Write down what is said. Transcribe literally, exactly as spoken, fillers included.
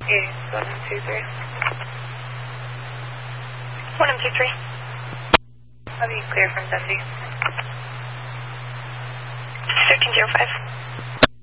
Yeah, one M two three. one M two three. How do you clear from Dundee? thirteen zero five.